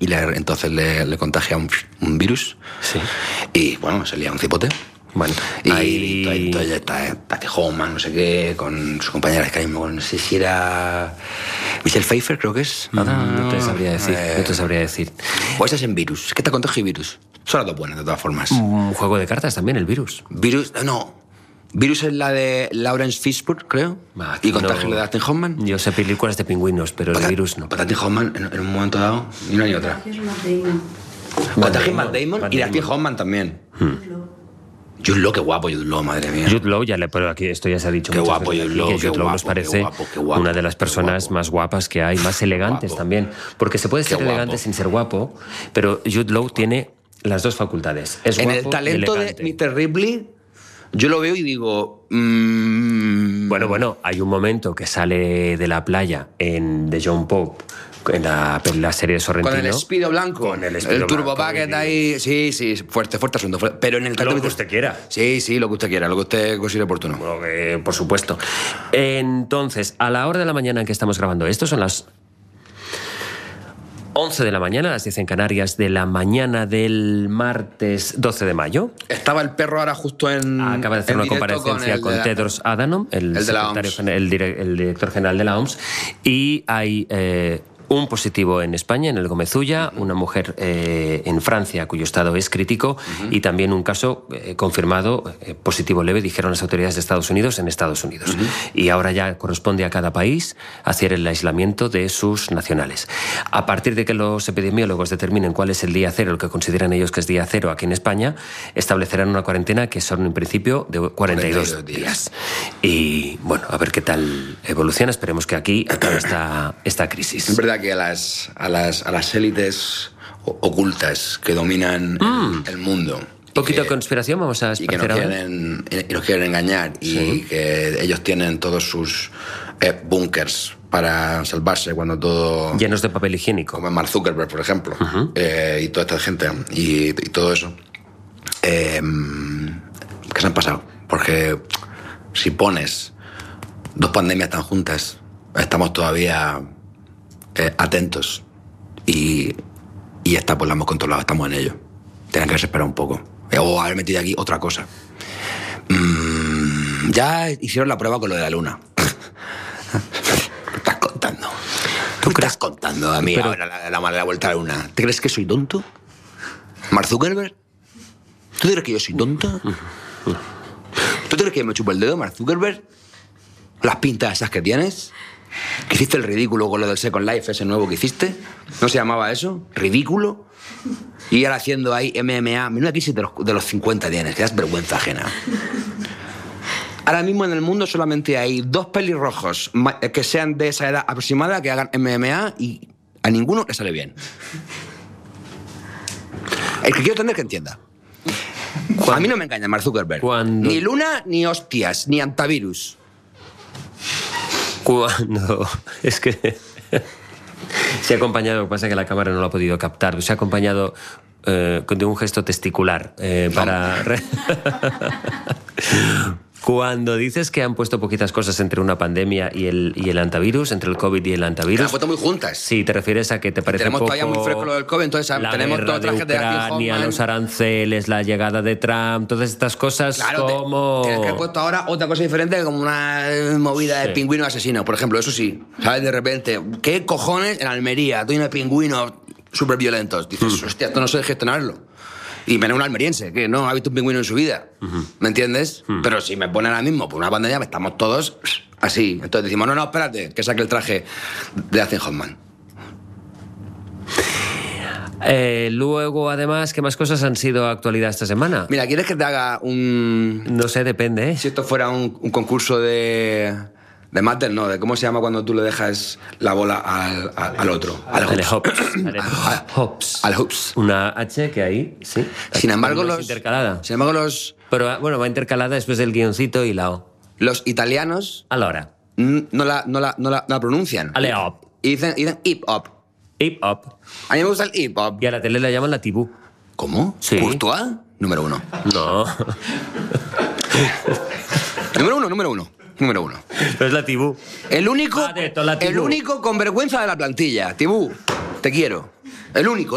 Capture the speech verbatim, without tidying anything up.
y le, entonces le, le contagia un, un virus. Sí. Y bueno, se lía un cipote. Bueno, y ahí... entonces está Tati Hoffman, no sé qué, con su compañera, que no sé si era Michelle Pfeiffer, creo que es. No, no te sabría decir, eh, no te sabría decir. O esa es en Virus. ¿Qué te contagia Virus? Son las dos buenas, de todas formas. Un juego de cartas también, el Virus. Virus, no. Virus es la de Lawrence Fishburne, creo. Ah, y Contagio no. de Dustin Hoffman. Yo sé películas de pingüinos, pero Pata, el Virus no. Dustin Hoffman, en, en un momento dado, ni una ni otra. Contagio Matt Damon y Dustin Hoffman también. Hmm. Jude Law, qué guapo Jude Law, madre mía. Jude Law, ya le, pero aquí esto ya se ha dicho. Qué guapo Jude Law, Jude Law nos parece guapo, qué guapo, una de las personas más guapas que hay, más elegantes guapo. también. Porque se puede ser Qué elegante guapo. sin ser guapo, pero Jude Law tiene las dos facultades. Es en guapo el talento y de elegante. mister Ripley, yo lo veo y digo... Mmm... Bueno, bueno, hay un momento que sale de la playa en The John Pope, en la, en la serie de Sorrentino. Con el Speedo blanco. Con el el, Speedo el Turbo blanco, Packet y- ahí. Sí, sí, fuerte, fuerte asunto. fuerte. Pero en el talento... Lo que usted quiera. Sí, sí, lo que usted quiera, lo que usted considere oportuno. Bueno, que, por supuesto. Entonces, a la hora de la mañana en que estamos grabando esto, son las once de la mañana, las diez en Canarias, de la mañana del martes doce de mayo. Estaba el perro ahora justo en... Acaba de hacer en una directo comparecencia el con, de la- Tedros Adhanom, el, el de la secretario O M S. gen- el, dire- el director general de la O M S, y hay eh, un positivo en España, en el Gomezulla, una mujer eh, en Francia cuyo estado es crítico, uh-huh. y también un caso eh, confirmado eh, positivo leve, dijeron las autoridades de Estados Unidos, en Estados Unidos. Uh-huh. Y ahora ya corresponde a cada país hacer el aislamiento de sus nacionales. A partir de que los epidemiólogos determinen cuál es el día cero, el que consideran ellos que es día cero aquí en España, establecerán una cuarentena que son en principio de cuarenta y dos días. Y bueno, a ver qué tal evoluciona. Esperemos que aquí acabe esta, esta crisis. Es verdad que a las, a las, a las élites o- ocultas que dominan Mm. el, el mundo... Un poquito que- de conspiración vamos a y que nos esparcer ahora. quieren, y nos quieren engañar y Sí. que ellos tienen todos sus eh, búnkers para salvarse cuando todo... Llenos de papel higiénico. Como Mark Zuckerberg, por ejemplo, Uh-huh. eh, y toda esta gente y, y todo eso. Eh, ¿Qué se han pasado? Porque si pones dos pandemias tan juntas, estamos todavía eh, atentos y, y esta pues la hemos controlado, estamos en ello. Tienen que haberse esperado un poco. Eh, O haber metido aquí otra cosa. Mm, ya hicieron la prueba con lo de la luna. ¿Qué estás contando? ¿Tú qué estás contando a mí Pero- ahora la, la, la vuelta a la luna? ¿Te crees que soy tonto? ¿Mark Zuckerberg? ¿Tú crees que yo soy tonto? ¿Tú crees que me chupo el dedo, Mark Zuckerberg? ¿Las pintas esas que tienes? ¿Que hiciste el ridículo con lo del Second Life, ese nuevo que hiciste? ¿No se llamaba eso? ¿Ridículo? Y ahora haciendo ahí M M A. Menuda crisis de los, de los cincuenta tienes, que das vergüenza ajena. Ahora mismo en el mundo solamente hay dos pelirrojos ma- que sean de esa edad aproximada que hagan M M A y a ninguno le sale bien. El que quiero tener que entienda. A mí no me engaña Mark Zuckerberg. Cuando- Ni luna, ni hostias, ni antivirus. Cuando... Es que... Se ha acompañado, lo que pasa es que la cámara no lo ha podido captar, se ha acompañado eh, con de un gesto testicular eh, para... Cuando dices que han puesto poquitas cosas entre una pandemia y el, y el antivirus, entre el COVID y el Que antivirus... las fotos muy juntas. Sí, te refieres a que te parece Tenemos poco... todavía muy fresco lo del COVID, entonces la tenemos guerra todo de trajes de Dustin Ucrania, Hoffman. los aranceles, la llegada de Trump, todas estas cosas Claro, te- como... tienes que haber puesto ahora otra cosa diferente como una eh, movida Sí. de pingüino asesino, por ejemplo, eso sí. ¿Sabes? De repente, ¿qué cojones en Almería? Tiene pingüinos súper violentos. Dices, hostia, esto no sé gestionarlo. Y menos un almeriense, que no ha visto un pingüino en su vida. ¿Me entiendes? Pero si me ponen ahora mismo por una pandemia, estamos todos así. Entonces decimos, no, no, espérate, que saque el traje de Dustin Hoffman. Eh, luego, además, ¿qué más cosas han sido actualidad esta semana? Mira, ¿quieres que te haga un... No sé, depende, ¿eh? Si esto fuera un, un concurso de... De Matter, no, de cómo se llama cuando tú le dejas la bola al, al, al otro. Al Ale hoops. hops. Ale hops. Al hoops. Una H que ahí, sí. Sin embargo, No es los... intercalada. Sin embargo, los, Pero bueno, va intercalada después del guioncito y la O. los italianos A la hora. n- no la, no la, no la, no la pronuncian. Ale hop. Y dicen, y dicen hip hop. Hip hop. A mí me gusta el hip hop. Y a la tele la llaman la tibú. ¿Cómo? Sí. ¿Courtois? Número uno. No. Número uno, número uno. Número uno. Pero es la tibú. El único, Ah, de toda la el Tibú. único con vergüenza de la plantilla. Tibú, te quiero. El único.